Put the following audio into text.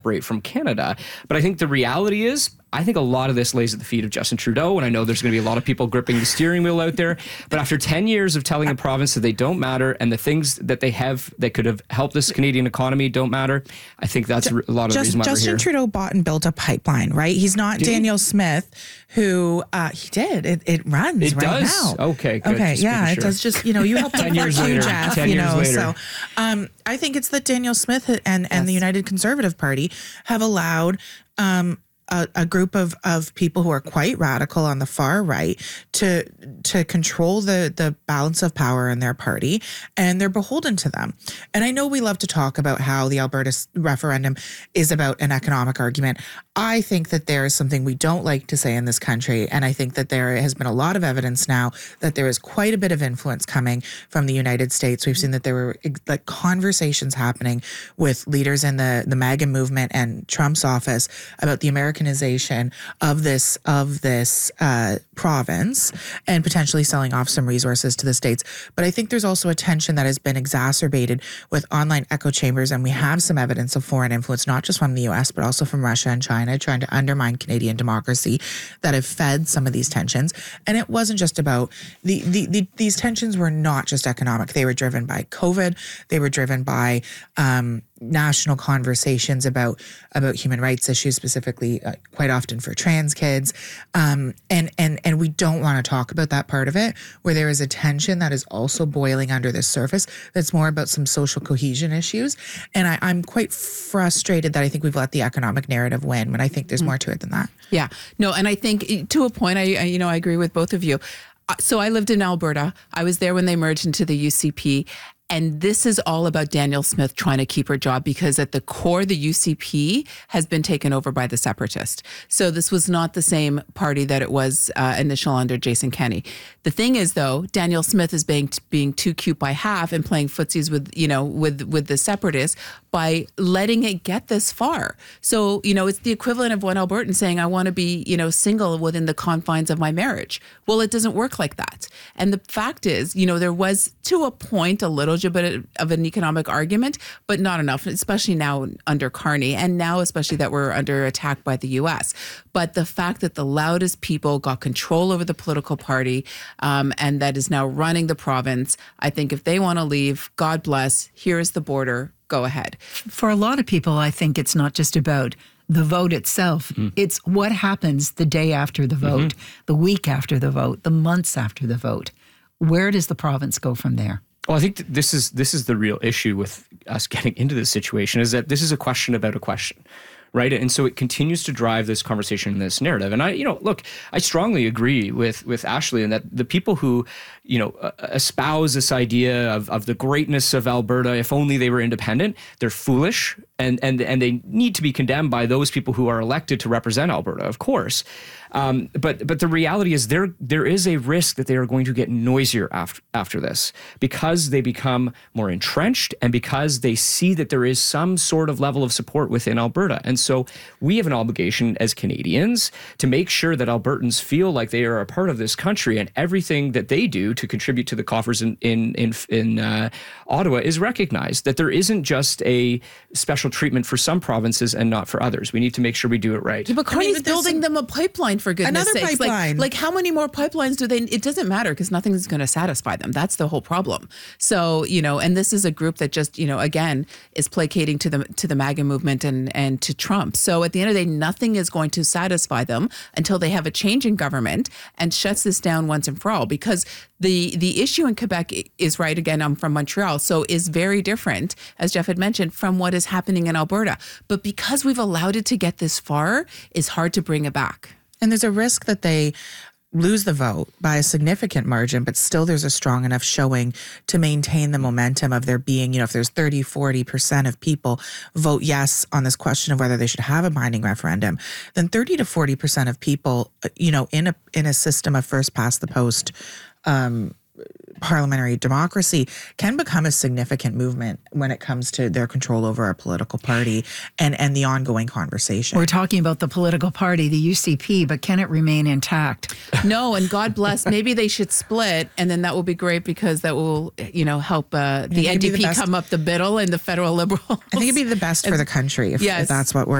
separate from Canada. But I think the reality is, I think a lot of this lays at the feet of Justin Trudeau, and I know there's going to be a lot of people gripping the steering wheel out there. But after 10 years of telling the province that they don't matter and the things that they have that could have helped this Canadian economy don't matter, I think that's a lot of the reason why we're here. Justin Trudeau bought and built a pipeline, right? He's not Daniel Smith, who he did. It runs it right does? now. Okay, good. Okay, yeah, it does. Just you helped 10 years later. Jeff. 10 years later. So I think it's that Daniel Smith and the United Conservative Party have allowed a group of people who are quite radical on the far right to control the balance of power in their party, and they're beholden to them. And I know we love to talk about how the Alberta referendum is about an economic argument. I think that there is something we don't like to say in this country, and I think that there has been a lot of evidence now that there is quite a bit of influence coming from the United States. We've seen that there were like conversations happening with leaders in the MAGA movement and Trump's office about the Americanization of this province and potentially selling off some resources to the states. But I think there's also a tension that has been exacerbated with online echo chambers, and we have some evidence of foreign influence, not just from the U.S., but also from Russia and China, trying to undermine Canadian democracy, that have fed some of these tensions. And it wasn't just about these tensions were not just economic. They were driven by COVID. They were driven by national conversations about human rights issues, specifically quite often for trans kids. And we don't want to talk about that part of it, where there is a tension that is also boiling under the surface that's more about some social cohesion issues. And I'm quite frustrated that I think we've let the economic narrative win, when I think there's more to it than that. Yeah, no, and I think to a point, I agree with both of you. So I lived in Alberta. I was there when they merged into the UCP. And this is all about Daniel Smith trying to keep her job, because at the core, the UCP has been taken over by the separatists. So this was not the same party that it was initial under Jason Kenney. The thing is, though, Daniel Smith is being too cute by half and playing footsies with the separatists by letting it get this far. So, it's the equivalent of one Albertan saying, I want to be, single within the confines of my marriage. Well, it doesn't work like that. And the fact is, there was to a point a little bit of an economic argument, but not enough, especially now under Carney, and now especially that we're under attack by the U.S. But the fact that the loudest people got control over the political party and that is now running the province, I think if they want to leave, God bless, here is the border, go ahead. For a lot of people, I think it's not just about the vote itself. It's what happens the day after the vote, the week after the vote, the months after the vote. Where does the province go from there? Well, I think this is the real issue with us getting into this situation, is that this is a question about a question, right? And so it continues to drive this conversation and this narrative. And I strongly agree with Ashley in that the people who, espouse this idea of the greatness of Alberta, if only they were independent, they're foolish, and they need to be condemned by those people who are elected to represent Alberta, of course. But the reality is there is a risk that they are going to get noisier after this, because they become more entrenched and because they see that there is some sort of level of support within Alberta. And so we have an obligation as Canadians to make sure that Albertans feel like they are a part of this country, and everything that they do to contribute to the coffers in Ottawa is recognized, that there isn't just a special treatment for some provinces and not for others. We need to make sure we do it right. Yeah, but Carney's building them a pipeline, for goodness sakes. Another pipeline. Like how many more pipelines do they? It doesn't matter, because nothing is going to satisfy them. That's the whole problem. So, and this is a group that just, again, is placating to the MAGA movement and to Trump. So at the end of the day, nothing is going to satisfy them until they have a change in government and shuts this down once and for all. Because the issue in Quebec is, right, again, I'm from Montreal, so is very different, as Jeff had mentioned, from what is happening in Alberta. But because we've allowed it to get this far, it's hard to bring it back. And there's a risk that they lose the vote by a significant margin, but still there's a strong enough showing to maintain the momentum of there being, if there's 30, 40% of people vote yes on this question of whether they should have a binding referendum, then 30 to 40% of people, in a system of first past the post parliamentary democracy can become a significant movement when it comes to their control over our political party and the ongoing conversation. We're talking about the political party, the UCP, but can it remain intact? No, and God bless. Maybe they should split, and then that will be great because that will, help the NDP come up the middle and the federal Liberals. I think it'd be the best for the country if that's what we're